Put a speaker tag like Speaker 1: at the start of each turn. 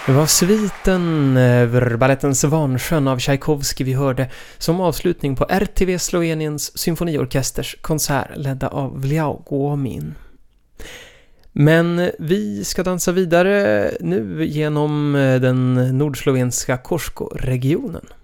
Speaker 1: Det var sviten över balletten Svansjön av Tchaikovsky vi hörde som avslutning på RTV Sloveniens symfoniorkesters konsert ledda av Vliau Guomin. Men vi ska dansa vidare nu genom den nordslovenska Korsko-regionen.